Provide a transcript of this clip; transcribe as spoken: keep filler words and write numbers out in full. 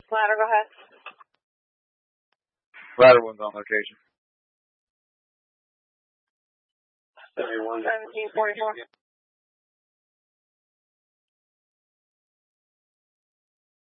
Ladder, go ahead. Ladder one's on location. seventeen forty-four.